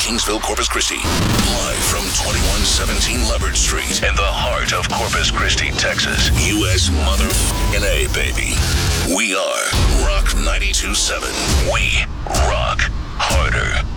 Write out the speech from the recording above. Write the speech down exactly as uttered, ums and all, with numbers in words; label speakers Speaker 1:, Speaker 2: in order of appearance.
Speaker 1: Kingsville, Corpus Christi. Live from twenty-one seventeen Leopard Street in the heart of Corpus Christi, Texas. U S motherfucking A, baby. We are Rock ninety-two point seven. We rock harder.